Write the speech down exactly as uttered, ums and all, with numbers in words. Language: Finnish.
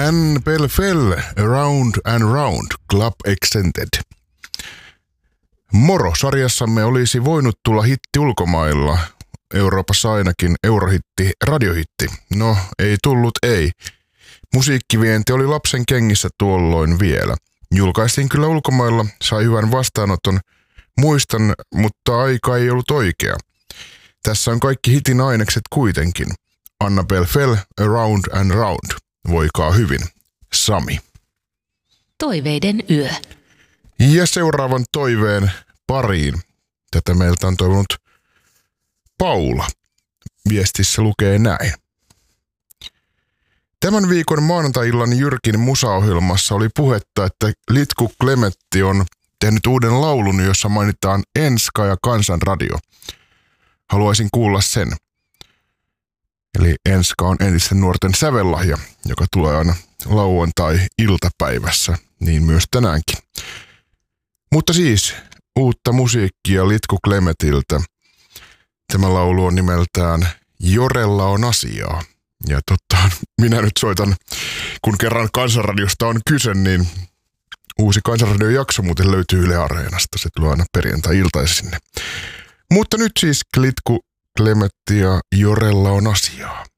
Anne Belfell, Around and Round, Club Extended. Moro, sarjassamme olisi voinut tulla hitti ulkomailla, Euroopassa ainakin eurohitti, radiohitti. No, ei tullut, ei. Musiikkivienti oli lapsen kengissä tuolloin vielä. Julkaistiin kyllä ulkomailla, sai hyvän vastaanoton, muistan, mutta aika ei ollut oikea. Tässä on kaikki hitin ainekset kuitenkin. Anna Belfell, Around and Round. Voikaa hyvin. Sami. Toiveiden yö. Ja seuraavan toiveen pariin. Tätä meiltä on toivonut Paula. Viestissä lukee näin. Tämän viikon maanantai-illan Jyrkin musaohjelmassa oli puhetta, että Litku Klemetti on tehnyt uuden laulun, jossa mainitaan Enska ja Kansanradio. Haluaisin kuulla sen. Eli Enska on entisten nuorten sävellahja, joka tulee aina lauantai-iltapäivässä, niin myös tänäänkin. Mutta siis uutta musiikkia Litku Klemetiltä. Tämä laulu on nimeltään Jorella on asiaa. Ja totta, minä nyt soitan, kun kerran Kansanradiosta on kyse, niin uusi Kansanradion jakso muuten löytyy Yle Areenasta. Se tulee aina perjantai-iltaisin sinne. Mutta nyt siis Litku Klemetti ja Jorella on asiaa.